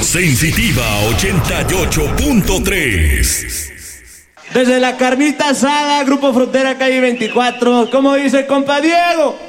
Sensitiva 88.3. Desde la carnita asada, Grupo Frontera, calle 24. ¿Cómo dice, compa Diego?